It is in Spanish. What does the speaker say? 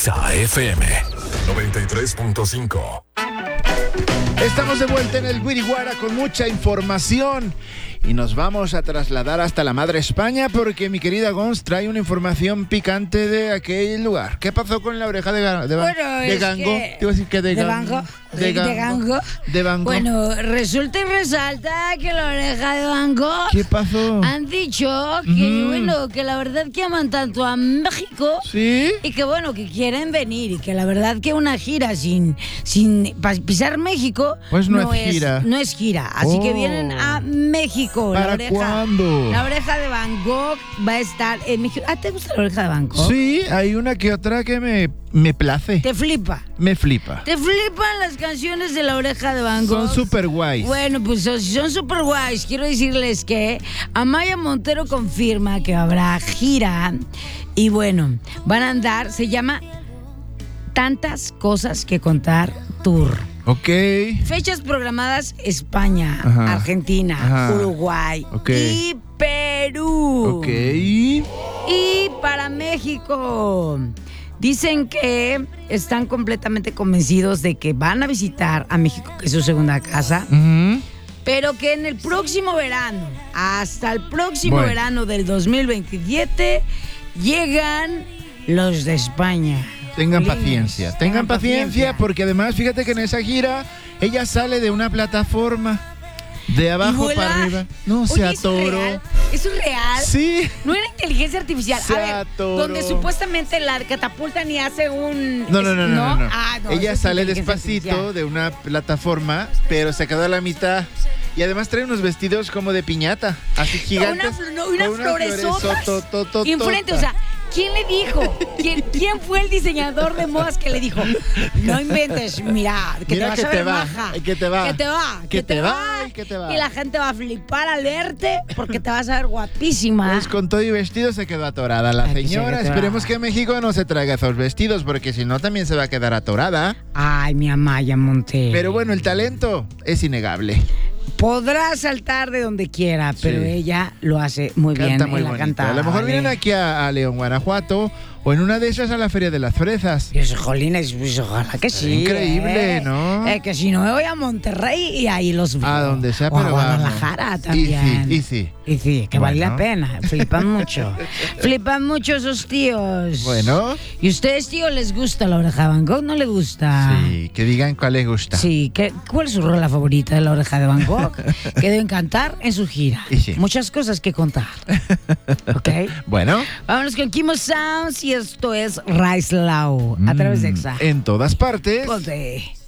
Exa FM 93.5. Estamos de vuelta en el Guiriguara con mucha información y nos vamos a trasladar hasta la madre España porque mi querida Gons trae una información picante de aquel lugar. ¿Qué pasó con la oreja de Gango? Te iba a decir que de Gango. ¿De Gango? De Gango. Bueno, resulta y resalta que la oreja de Gango... ¿Qué pasó? Han dicho que, bueno, que la verdad que aman tanto a México... ¿Sí? Y que, bueno, que quieren venir y que la verdad que una gira sin pisar México... Pues no es gira. No es gira, así que vienen a México. ¿Para cuándo? La oreja de Van Gogh va a estar en México. ¿Te gusta la oreja de Van Gogh? Sí, hay una que otra que me place. ¿Te flipa? Me flipa. ¿Te flipan las canciones de la oreja de Van Gogh? Son súper guays. Bueno, pues si son súper guays, quiero decirles que Amaya Montero confirma que habrá gira y bueno, van a andar, se llama Tantas Cosas que Contar Tour. Ok. Fechas programadas: España, Ajá. Argentina, Ajá. Uruguay y Perú. Ok. Y para México, dicen que están completamente convencidos de que van a visitar a México, que es su segunda casa, pero que en el próximo verano, hasta el próximo verano del 2027, llegan los de España. Tengan paciencia porque además fíjate que en esa gira ella sale de una plataforma de abajo para arriba. No, se atoró. ¿Eso es real? Sí. No era inteligencia artificial. Se a ver, atoró. donde supuestamente la catapultan y hace un... No. Ah, no, Ella eso es sale inteligencia despacito artificial. de una plataforma, pero se quedó a la mitad. Y además trae unos vestidos como de piñata, así gigantes. Una floresotas enfrente, o sea, ¿quién le dijo? ¿Quién fue el diseñador de modas que le dijo? No inventes, mira, que Mira te vas a ver maja. que te va. Y la gente va a flipar al verte porque te vas a ver guapísima. Pues con todo y vestido se quedó atorada la Aquí se señora. quedó. Esperemos que México no se traiga esos vestidos, porque si no también se va a quedar atorada. Ay, mi Amaya Montero. Pero bueno, el talento es innegable. Podrá saltar de donde quiera, pero ella lo hace muy bien. Canta muy en la bonito. cantada. A lo mejor vienen aquí a León, Guanajuato, o en una de esas a la Feria de las Fresas. Dios, jolines, pues ojalá que sí. Increíble, ¿no? Que si no me voy a Monterrey y ahí los veo. A donde sea, o a pero Guadalajara vamos. también. Y sí. Y sí, que vale Bueno. la pena. Flipan mucho. Flipan mucho esos tíos. Bueno. ¿Y ustedes, tío, les gusta la oreja de Van Gogh? ¿No le gusta? Sí, que digan cuál les gusta. Sí, ¿cuál es su rola favorita de la oreja de Van Gogh? Que deben cantar en su gira. Y sí. Muchas cosas que contar. ¿Ok? Bueno. Vámonos con Kimo Sounds y esto es Rise Low a través de Exa. En todas partes. Ponte.